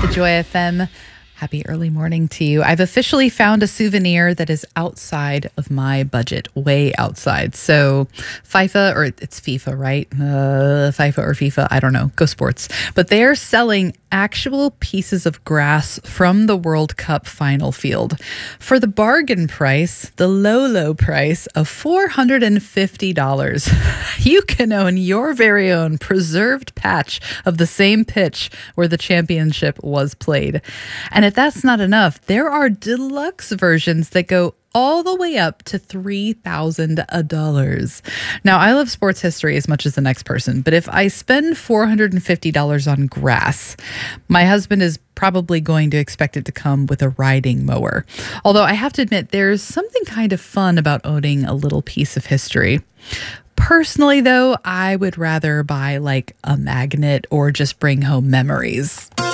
The Joy FM. Happy early morning to you. I've officially found a souvenir that is outside of my budget, way outside. So FIFA, or it's FIFA, right? FIFA or FIFA, I don't know. Go sports. But they're selling actual pieces of grass from the World Cup final field for the bargain price, the low price of $450. You can own your very own preserved patch of the same pitch where the championship was played. And if that's not enough, there are deluxe versions that go all the way up to $3,000. Now, I love sports history as much as the next person, but if I spend $450 on grass, my husband is probably going to expect it to come with a riding mower. Although I have to admit, there's something kind of fun about owning a little piece of history. Personally, though, I would rather buy like a magnet or just bring home memories.